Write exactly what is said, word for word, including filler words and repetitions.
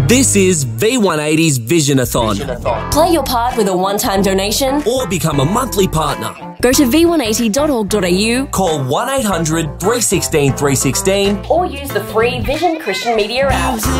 This is V one eighty's Visionathon. Play your part with a one-time donation Or become a monthly partner. Go to v one eighty dot org dot a u Call one eight hundred three one six three one six or use the free Vision Christian Media app.